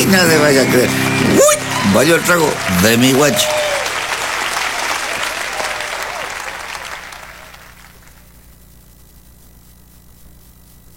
no se vaya a creer. ¡Uy! Vaya el trago de mi guacho.